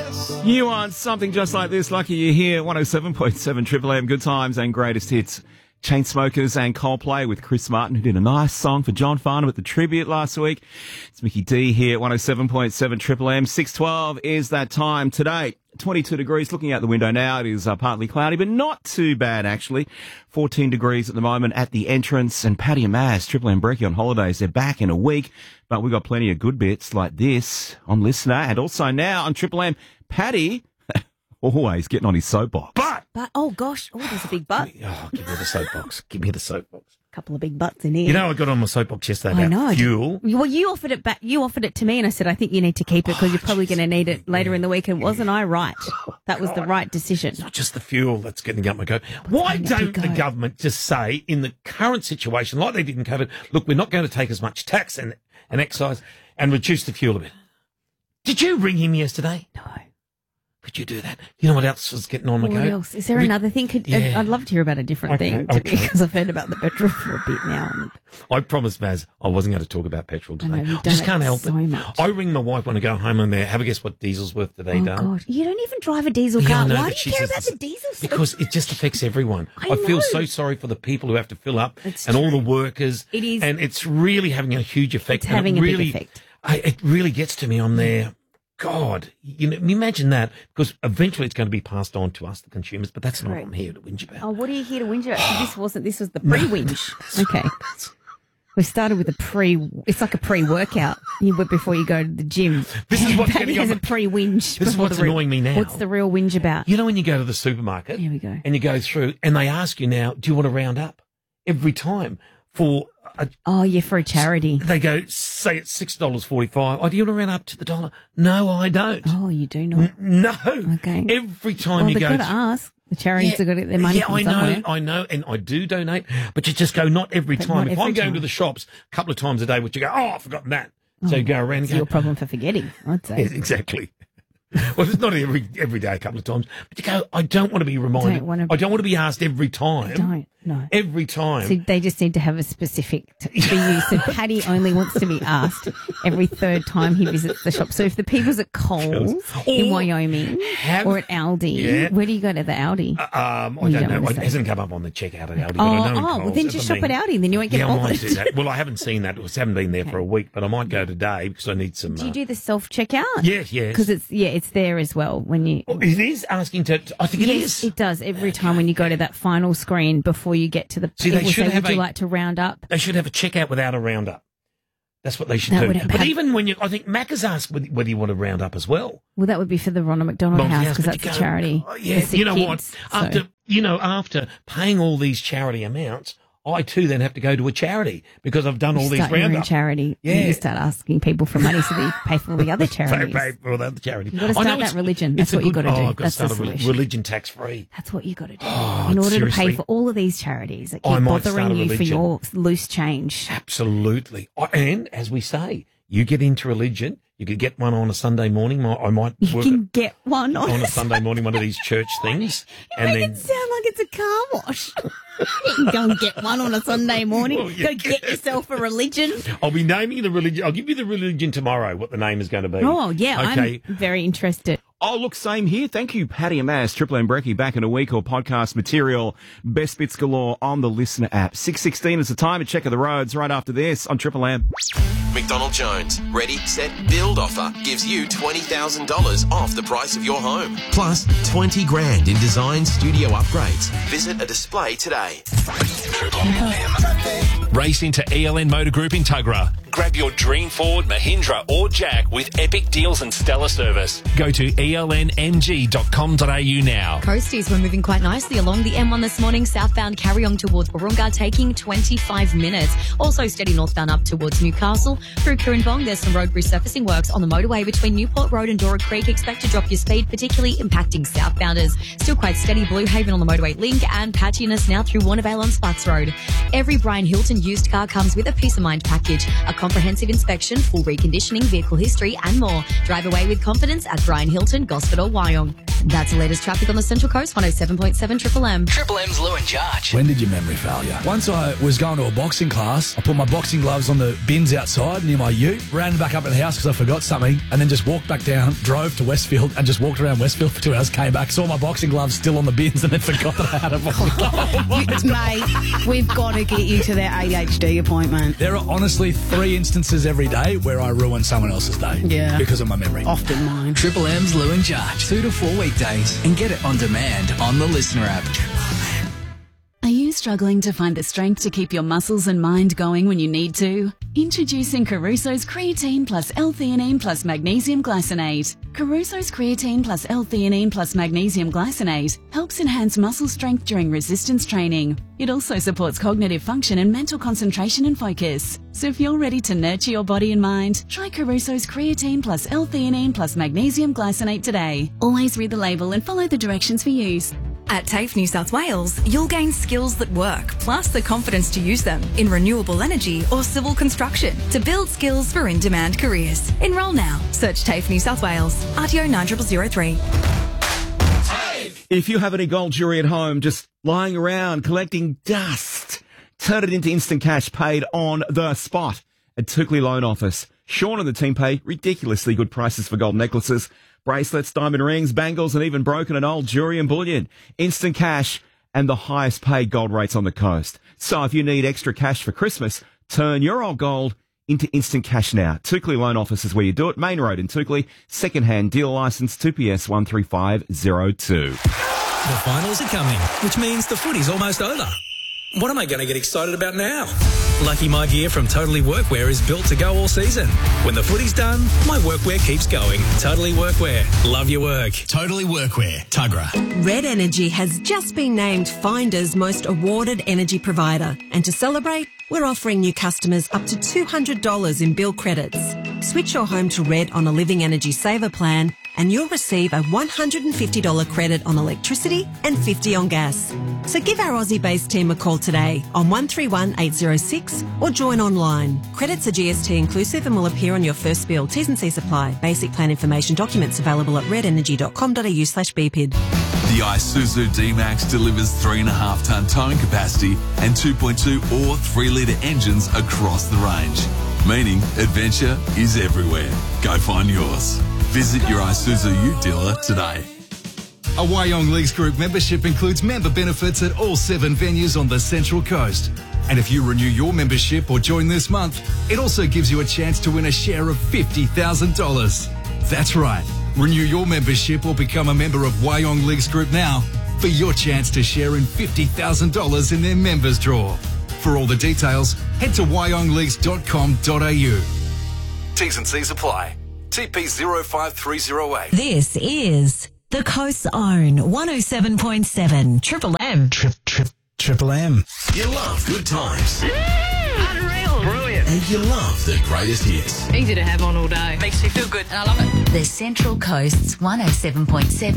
You want something just like this? Lucky you're here. 107.7 Triple M. Good times and greatest hits. Chainsmokers and Coldplay with Chris Martin, who did a nice song for John Farnham at the tribute last week. It's Mickey D here at 107.7 Triple M. 6:12 is that time today. 22 degrees. Looking out the window now, it is partly cloudy, but not too bad actually. 14 degrees at the moment at the entrance. And Paddy and Maz, Triple M Brekkie on holidays. They're back in a week, but we've got plenty of good bits like this on Listener and also now on Triple M. Paddy, always getting on his soapbox. But oh gosh, there's a big butt. Give me the soapbox. Give me the soapbox. Couple of big butts in here. You know, I got on my soapbox yesterday about fuel. Well, you offered it back. You offered it to me, and I said, I think you need to keep it because you're probably going to need it later in the week. And wasn't I right? That was the right decision. It's not just the fuel that's getting up my goat. Why don't the government just say, in the current situation, like they did in COVID, look, we're not going to take as much tax and excise and reduce the fuel a bit? Did you ring him yesterday? No. Could you do that? You know what else was getting on my goat? What else? Is there another thing? I'd love to hear about a different thing because I've heard about the petrol for a bit now. I promised Maz I wasn't going to talk about petrol today. I just can't help it. Much. I ring my wife when I go home and have a guess what diesel's worth today, darling. Oh, God. You don't even drive a diesel car. Why do you care about the diesel stuff? Because it just affects everyone. I feel so sorry for the people who have to fill up It's and true. all the workers. It is. And it's really having a huge effect. It's having a big effect. It really gets to me on there. God, imagine that, because eventually it's going to be passed on to us, the consumers, but that's not what I'm here to whinge about. Oh, what are you here to whinge about? This was the pre-whinge. Okay. We started with it's like a pre-workout before you go to the gym. This is what's Paddy has a pre-whinge. This is what's annoying me now. What's the real whinge about? You know when you go to the supermarket Here we go. and you go through and they ask you now, do you want to round up? Every time for for a charity. They go, say it's $6.45. Oh, do you want to round up to the dollar? No, I don't. Oh, you do not? No. Okay. Every time you go. They've got to ask. The charities have got to get their money from somewhere. I know, and I do donate, but you just go not every time. If I'm going to the shops a couple of times a day, which you go, I've forgotten that. So you go around and It's go. your problem for forgetting, I'd say. Yes, exactly. Well, it's not every day, a couple of times. But you go, I don't want to be reminded. I don't want to be asked every time. No. Every time. So they just need to have a specific for you. So Paddy only wants to be asked every third time he visits the shop. So if the people's at Coles in Wyoming or at Aldi, where do you go to the Aldi? I don't know. It hasn't come up on the checkout at Aldi. But I know well then just shop at Aldi. Then you won't get bothered. I might do that. Well, I haven't seen that. I haven't been there for a week, but I might go today because I need some. Do you do the self-checkout? Yes. Because it's there as well when you. It is asking to. I think it is. It does every time when you go to that final screen before you get to the. See, they should have would you like to round up? They should have a checkout without a round up. That's what they should do. But even when I think Mac has asked whether you want to round up as well. Well, that would be for the Ronald McDonald House because that's a charity. You know what? After paying all these charity amounts, I too then have to go to a charity because I've done all these roundups. Charity. Yeah. You start asking people for money so that you pay for all the other charities. Pay for all the other charities. You've got to start that religion. That's what you've got to do. I've got to start a religion tax free. That's what you've got to do. In order to pay for all of these charities that keep bothering you for your loose change. Absolutely. And as we say, you get into religion. You could get one on a Sunday morning. I might You can get one on a Sunday morning, one of these church things. You make it sound like it's a car wash. You can go and get one on a Sunday morning. Well, go get yourself a religion. I'll be naming the religion. I'll give you the religion tomorrow, what the name is going to be. Oh, yeah. Okay. I'm very interested. Oh, look, same here. Thank you, Paddy and Maz. Triple M Brekkie back in a week or podcast material. Best bits galore on the Listener app. 6:16 is the time to check of the roads right after this on Triple M. McDonald Jones, ready, set, build offer gives you $20,000 off the price of your home. Plus 20 grand in design studio upgrades. Visit a display today. Triple M. Race into ELN Motor Group in Tuggerah. Grab your dream Ford, Mahindra or Jag with epic deals and stellar service. Go to elnmg.com.au now. Coasties were moving quite nicely along the M1 this morning. Southbound Carryong towards Warunga taking 25 minutes. Also steady northbound up towards Newcastle. Through Kirrinbong, there's some road resurfacing works on the motorway between Newport Road and Dora Creek. Expect to drop your speed, particularly impacting southbounders. Still quite steady Blue Haven on the motorway link and patchiness now through Warnervale on Sputs Road. Every Brian Hilton used car comes with a peace of mind package, a comprehensive inspection, full reconditioning, vehicle history and more. Drive away with confidence at Brian Hilton, Gosford or Wyong. That's the latest traffic on the Central Coast, 107.7 Triple M. Triple M's Lou and Jarge. When did your memory fail you? Once I was going to a boxing class, I put my boxing gloves on the bins outside near my ute, ran back up in the house because I forgot something, and then just walked back down, drove to Westfield, and just walked around Westfield for 2 hours, came back, saw my boxing gloves still on the bins, and then forgot that I had a boxing glove. Mate, we've got to get you to that ADHD appointment. There are honestly 3 instances every day where I ruin someone else's day. Yeah. Because of my memory. Often mine. Triple M's Lou and Jarge. 2 to 4 weekdays. And get it on demand on the Listener app. Are you struggling to find the strength to keep your muscles and mind going when you need to? Introducing Caruso's Creatine Plus L-Theanine Plus Magnesium Glycinate. Caruso's Creatine Plus L-Theanine Plus Magnesium Glycinate helps enhance muscle strength during resistance training. It also supports cognitive function and mental concentration and focus. So if you're ready to nurture your body and mind, try Caruso's Creatine Plus L-Theanine Plus Magnesium Glycinate today. Always read the label and follow the directions for use. At TAFE New South Wales, you'll gain skills that work, plus the confidence to use them in renewable energy or civil construction to build skills for in-demand careers. Enrol now. Search TAFE New South Wales, RTO 9003. If you have any gold jewellery at home just lying around collecting dust, turn it into instant cash paid on the spot at Toukley Loan Office. Sean and the team pay ridiculously good prices for gold necklaces, bracelets, diamond rings, bangles, and even broken and old jewellery and bullion. Instant cash and the highest paid gold rates on the coast. So if you need extra cash for Christmas, turn your old gold into instant cash now. Toukley Loan Office is where you do it. Main Road in Toukley. Second-hand deal licence 2PS 13502. The finals are coming, which means the footy's almost over. What am I going to get excited about now? Lucky My Gear from Totally Workwear is built to go all season. When the footy's done, my workwear keeps going. Totally Workwear. Love your work. Totally Workwear. Tuggerah. Red Energy has just been named Finder's most awarded energy provider. And to celebrate, we're offering new customers up to $200 in bill credits. Switch your home to Red on a Living Energy Saver plan and you'll receive a $150 credit on electricity and $50 on gas. So give our Aussie-based team a call today on 131 806 or join online. Credits are GST inclusive and will appear on your first bill. T's and C's apply. Basic plan information documents available at redenergy.com.au/BPID. The Isuzu D-Max delivers 3.5-tonne towing capacity and 2.2 or 3-litre engines across the range, meaning adventure is everywhere. Go find yours. Visit your Isuzu Ute dealer today. A Wyong Leagues Group membership includes member benefits at all 7 venues on the Central Coast. And if you renew your membership or join this month, it also gives you a chance to win a share of $50,000. That's right. Renew your membership or become a member of Wyong Leagues Group now for your chance to share in $50,000 in their members draw. For all the details, head to wyongleagues.com.au. T's and C's apply. TP 05308. This is the Coast's Own 107.7 Triple M. Triple M. You love good times. Unreal. Brilliant. And you love the greatest hits. Easy to have on all day. Makes you feel good. And I love it. The Central Coast's 107.7